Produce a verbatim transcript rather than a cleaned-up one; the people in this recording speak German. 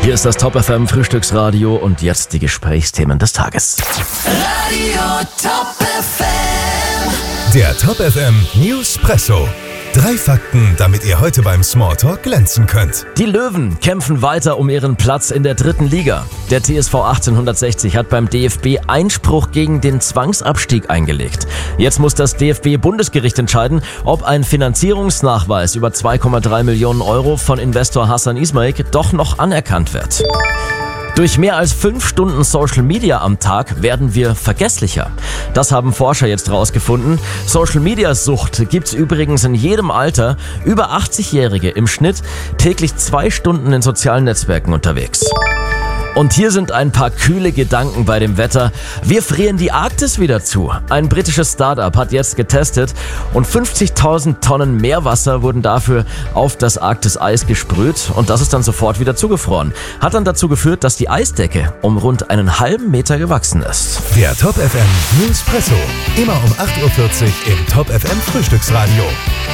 Hier ist das Top F M Frühstücksradio und jetzt die Gesprächsthemen des Tages. Radio Top F M. Der Top F M Newspresso. Drei Fakten, damit ihr heute beim Smalltalk glänzen könnt. Die Löwen kämpfen weiter um ihren Platz in der dritten Liga. Der T S V achtzehnhundertsechzig hat beim D F B Einspruch gegen den Zwangsabstieg eingelegt. Jetzt muss das D F B-Bundesgericht entscheiden, ob ein Finanzierungsnachweis über zwei Komma drei Millionen Euro von Investor Hassan Ismail doch noch anerkannt wird. Durch mehr als fünf Stunden Social Media am Tag werden wir vergesslicher. Das haben Forscher jetzt rausgefunden. Social Media Sucht gibt's übrigens in jedem Alter. Über achtzig-Jährige im Schnitt täglich zwei Stunden in sozialen Netzwerken unterwegs. Und hier sind ein paar kühle Gedanken bei dem Wetter. Wir frieren die Arktis wieder zu. Ein britisches Start-up hat jetzt getestet und fünfzigtausend Tonnen Meerwasser wurden dafür auf das Arktis-Eis gesprüht und das ist dann sofort wieder zugefroren. Hat dann dazu geführt, dass die Eisdecke um rund einen halben Meter gewachsen ist. Der Top F M Newspresso. Immer um acht Uhr vierzig im Top F M Frühstücksradio.